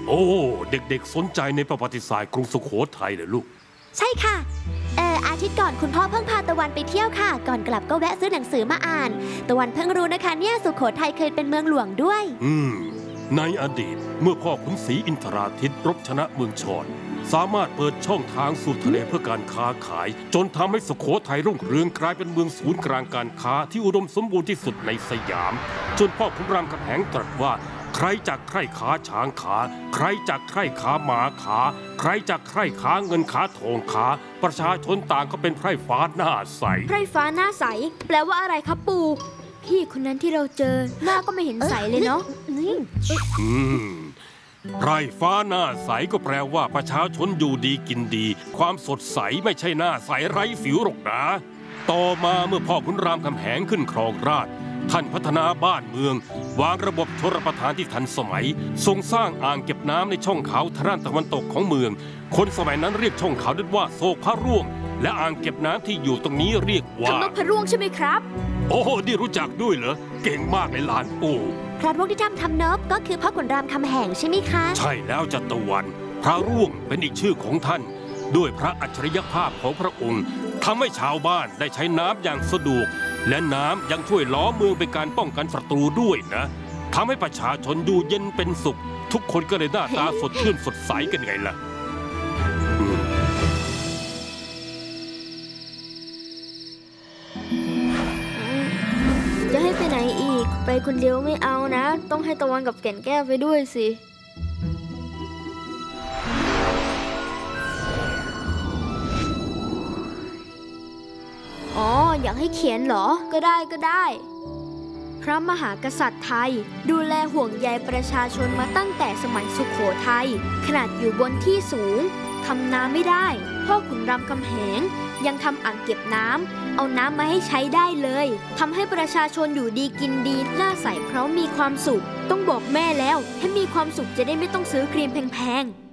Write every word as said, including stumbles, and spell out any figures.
โอ้เด็กๆสนใจในประวัติศาสตร์กรุงสุโขทัยเหรอลูกใช่ค่ะเอออาทิตย์ก่อนคุณพ่อเพิ่งพาตะวันไปเที่ยวค่ะก่อนกลับก็แวะซื้อหนังสือมาอ่านตะวันเพิ่งรู้นะคะเนี่ยสุโขทัยเคยเป็นเมืองหลวงด้วยอืมในอดีตเมื่อพ่อขุนศรีอินทราทิตรบชนะเมืองชอนสามารถเปิดช่องทางสู่ทะเลเพื่อการค้าขายจนทำให้สุโขทัยรุ่งเรืองกลายเป็นเมืองศูนย์กลางการค้าที่อุดมสมบูรณ์ที่สุดในสยามจนพ่อขุนรามคำแหงตรัสว่าใครจักใคร่ค้าช้างขาใครจักใคร่ค้าหมาขาใครจักใคร่ค้าเงินค้าทองขาประชาชนต่างก็เป็นไพร่ฟ้าหน้าใสไพร่ฟ้าหน้าใสแปลว่าอะไรครับปู่พี่คนนั้นที่เราเจอหน้าก็ไม่เห็นใสเลยเนาะอืมไพร่ฟ้าหน้าใสก็แปลว่าประชาชนอยู่ดีกินดีความสดใสไม่ใช่หน้าใสไร้สิวหรอกนะต่อมาเมื่อพ่อขุนรามคำแหงขึ้นครองราชย์ท่านพัฒนาบ้านเมืองวางระบบชลประทานที่ทันสมัยทรงสร้างอ่างเก็บน้ำในช่องเขาทางด้านตะวันตกของเมืองคนสมัยนั้นเรียกช่องเขาด้วยว่าโศกพระร่วงและอ่างเก็บน้ำที่อยู่ตรงนี้เรียกว่าทำนกพระร่วงใช่ไหมครับโอ้นี่รู้จักด้วยเหรอเก่งมากเลยหลานปู่พระร่วงที่ทำทำนบก็คือพ่อขุนรามคำแหงใช่ไหมคะใช่แล้วจัตวันพระร่วงเป็นอีกชื่อของท่านด้วยพระอัจฉริยภาพของพระองค์ทำให้ชาวบ้านได้ใช้น้ำอย่างสะดวกและน้ำยังช่วยล้อมเมืองเป็นการป้องกันศัตรูด้วยนะทำให้ประชาชนอยู่เย็นเป็นสุขทุกคนก็เลยหน้าตาสดชื่นสดใสกันไงล่ะจะให้ไปไหนอีกไปคนเดียวไม่เอานะต้องให้ตะวันกับแก่นแก้วไปด้วยสิอ๋ออยากให้เขียนเหรอก็ได้ก็ได้พระมหากษัตริย์ไทยดูแลห่วงใยประชาชนมาตั้งแต่สมัยสุโขทัยขนาดอยู่บนที่สูงทำนาไม่ได้พ่อขุนรามคำแหงยังทำอ่างเก็บน้ำเอาน้ำมาให้ใช้ได้เลยทำให้ประชาชนอยู่ดีกินดีหน้าใสเพราะมีความสุขต้องบอกแม่แล้วให้มีความสุขจะได้ไม่ต้องซื้อครีมแพงๆ